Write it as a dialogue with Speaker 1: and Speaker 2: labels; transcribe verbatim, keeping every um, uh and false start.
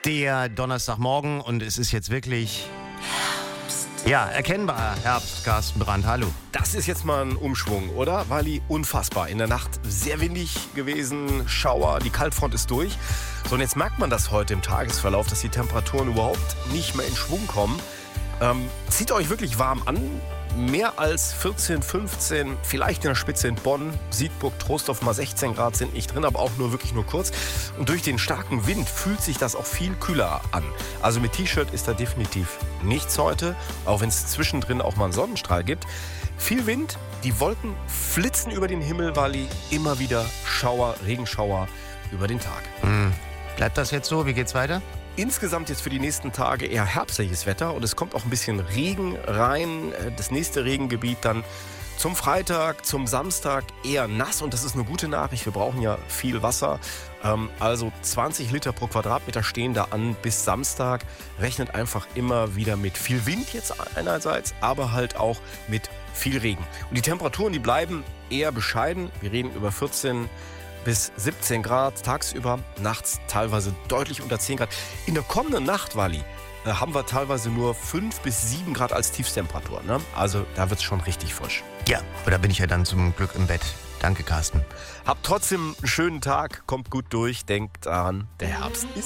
Speaker 1: Der Donnerstagmorgen und es ist jetzt wirklich, ja, erkennbar Herbst. Carsten Brandt, hallo.
Speaker 2: Das ist jetzt mal ein Umschwung, oder? Wally, unfassbar. In der Nacht sehr windig gewesen, Schauer, die Kaltfront ist durch. So, und jetzt merkt man das heute im Tagesverlauf, dass die Temperaturen überhaupt nicht mehr in Schwung kommen. Ähm, zieht euch wirklich warm an. Mehr als vierzehn, fünfzehn, vielleicht in der Spitze in Bonn, Siegburg, Trostorf mal sechzehn Grad sind nicht drin, aber auch nur wirklich nur kurz. Und durch den starken Wind fühlt sich das auch viel kühler an. Also mit T-Shirt ist da definitiv nichts heute, auch wenn es zwischendrin auch mal einen Sonnenstrahl gibt. Viel Wind, die Wolken flitzen über den Himmel, Wally, immer wieder Schauer, Regenschauer über den Tag.
Speaker 1: Hm. Bleibt das jetzt so? Wie geht's weiter?
Speaker 2: Insgesamt jetzt für die nächsten Tage eher herbstliches Wetter und es kommt auch ein bisschen Regen rein. Das nächste Regengebiet dann zum Freitag, zum Samstag eher nass und das ist eine gute Nachricht. Wir brauchen ja viel Wasser. Also zwanzig Liter pro Quadratmeter stehen da an bis Samstag. Rechnet einfach immer wieder mit viel Wind jetzt einerseits, aber halt auch mit viel Regen. Und die Temperaturen, die bleiben eher bescheiden. Wir reden über vierzehn bis siebzehn Grad tagsüber, nachts teilweise deutlich unter zehn Grad. In der kommenden Nacht, Wally, äh, haben wir teilweise nur fünf bis sieben Grad als Tiefstemperatur. Ne? Also da wird es schon richtig frisch.
Speaker 1: Ja, aber da bin ich ja dann zum Glück im Bett. Danke, Carsten.
Speaker 2: Habt trotzdem einen schönen Tag, kommt gut durch, denkt daran, der Herbst ist